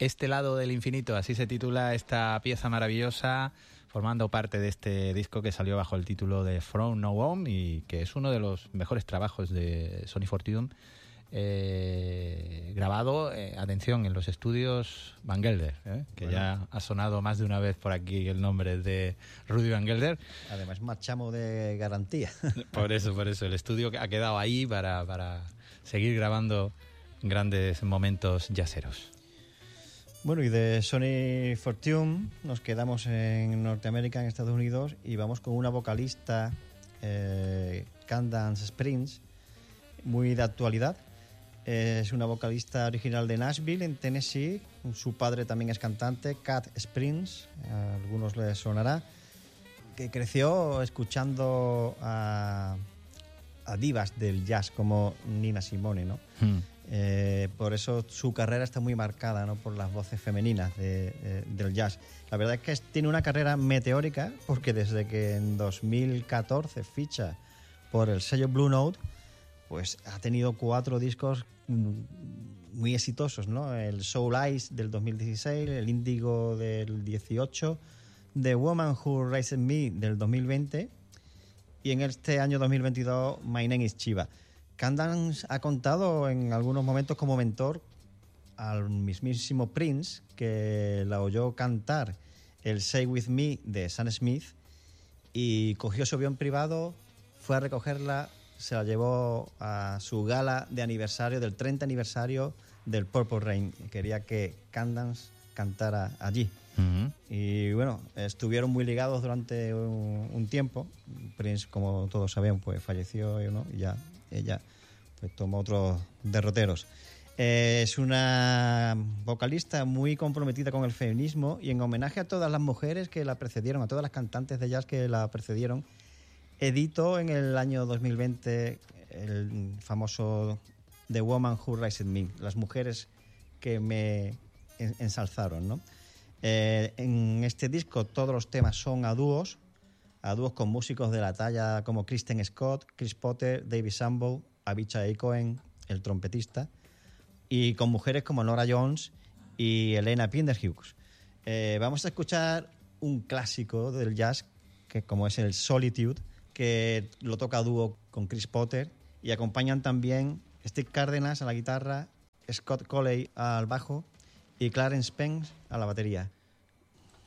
Este lado del infinito, así se titula esta pieza maravillosa, formando parte de este disco que salió bajo el título de From Now On y que es uno de los mejores trabajos de Sonny Fortune, grabado, atención, en los estudios Van Gelder, que bueno, ya ha sonado más de una vez por aquí el nombre de Rudy Van Gelder. Además, marchamos de garantía. Por eso, el estudio ha quedado ahí para seguir grabando grandes momentos jazzeros. Bueno, y de Sonny Fortune nos quedamos en Norteamérica, en Estados Unidos, y vamos con una vocalista, Candace Springs, muy de actualidad. Es una vocalista original de Nashville, en Tennessee. Su padre también es cantante, Cat Springs, a algunos les sonará, que creció escuchando a divas del jazz como Nina Simone, ¿no? Por eso su carrera está muy marcada, ¿no?, por las voces femeninas del jazz. La verdad es que tiene una carrera meteórica, porque desde que en 2014 ficha por el sello Blue Note, pues ha tenido 4 discos muy exitosos, ¿no? El Soul Eyes del 2016, el Índigo del 18, The Woman Who Raised Me del 2020 y en este año 2022 My Name is Chiva. Candace ha contado en algunos momentos como mentor al mismísimo Prince, que la oyó cantar el Say With Me de Sam Smith y cogió su avión privado, fue a recogerla, se la llevó a su gala de aniversario, del 30 aniversario del Purple Rain. Quería que Candace cantara allí. Uh-huh. Y bueno, estuvieron muy ligados durante un tiempo. Prince, como todos sabemos, pues falleció, ¿no? Y ya ella pues tomó otros derroteros. Es una vocalista muy comprometida con el feminismo y en homenaje a todas las mujeres que la precedieron, a todas las cantantes de jazz que la precedieron, editó en el año 2020 el famoso The Woman Who Raised Me, las mujeres que me ensalzaron, ¿no? En este disco todos los temas son a dúos con músicos de la talla como Kristen Scott, Chris Potter, David Sambo, Avichai Cohen, el trompetista, y con mujeres como Nora Jones y Elena Pinderhughes. Vamos a escuchar un clásico del jazz, que como es el Solitude, que lo toca a dúo con Chris Potter, y acompañan también Steve Cárdenas a la guitarra, Scott Colley al bajo y Clarence Spence a la batería.